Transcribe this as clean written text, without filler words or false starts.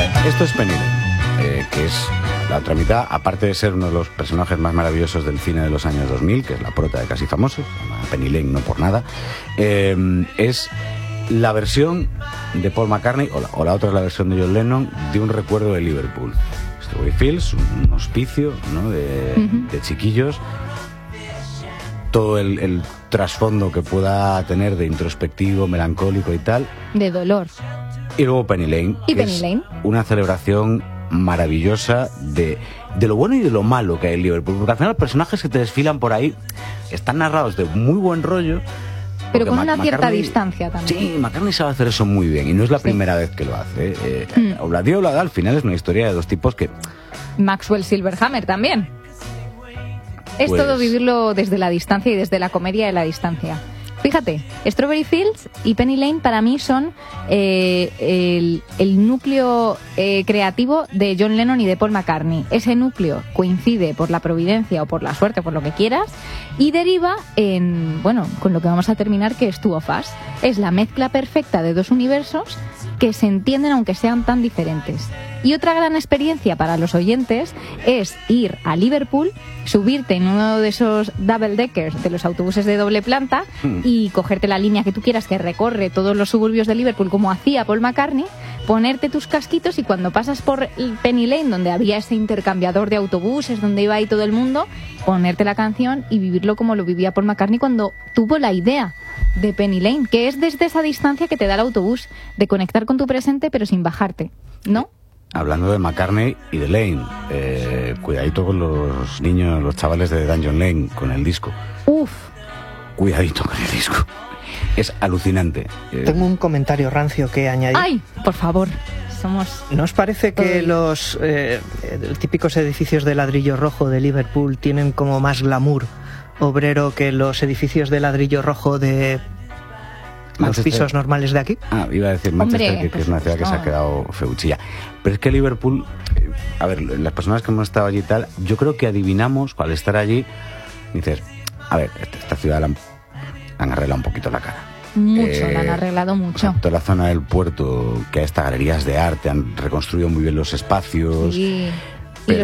Esto es Penny Lane, que es la otra mitad, aparte de ser uno de los personajes más maravillosos del cine de los años 2000, que es la prota de Casi Famosos, se llama Penny Lane no por nada, es la versión de Paul McCartney, o la otra es la versión de John Lennon, de un recuerdo de Liverpool. Strawberry Fields, un hospicio, ¿no?, de chiquillos. Todo el trasfondo que pueda tener de introspectivo, melancólico y tal. De dolor. Y luego Penny Lane. Y Penny Lane. Una celebración maravillosa de lo bueno y de lo malo que hay en Liverpool. Porque al final los personajes que te desfilan por ahí están narrados de muy buen rollo. Pero con una cierta distancia también. Sí, McCartney sabe hacer eso muy bien. Y no es la primera vez que lo hace. Obladi Oblada al final es una historia de dos tipos que... Maxwell Silverhammer también. Es Pues... todo vivirlo desde la distancia y desde la comedia de la distancia. Fíjate, Strawberry Fields y Penny Lane para mí son el núcleo creativo de John Lennon y de Paul McCartney. Ese núcleo coincide por la providencia o por la suerte, por lo que quieras, y deriva en, bueno, con lo que vamos a terminar, que es Two of Us. Es la mezcla perfecta de dos universos que se entienden aunque sean tan diferentes. Y otra gran experiencia para los oyentes es ir a Liverpool, subirte en uno de esos double deckers de los autobuses de doble planta y cogerte la línea que tú quieras que recorre todos los suburbios de Liverpool como hacía Paul McCartney, ponerte tus casquitos y cuando pasas por Penny Lane, donde había ese intercambiador de autobuses, donde iba ahí todo el mundo, ponerte la canción y vivirlo como lo vivía Paul McCartney cuando tuvo la idea de Penny Lane, que es desde esa distancia que te da el autobús, de conectar con tu presente pero sin bajarte, ¿no? Hablando de McCartney y de Lane, cuidadito con los niños, los chavales de Dungeon Lane con el disco. Uf. Cuidadito con el disco. Es alucinante. Tengo un comentario rancio que añadir. ¡Ay! Por favor. ¿No os parece que los típicos edificios de ladrillo rojo de Liverpool tienen como más glamour obrero que los edificios de ladrillo rojo de los pisos normales de aquí? Iba a decir Manchester, que es una ciudad que se ha quedado feuchilla. Pero es que Liverpool, a ver, las personas que hemos estado allí y tal, yo creo que adivinamos, al estar allí, dices, a ver, esta ciudad la han arreglado un poquito la cara. Mucho, la han arreglado mucho. O sea, toda la zona del puerto, que hay estas galerías de arte, han reconstruido muy bien los espacios. Sí.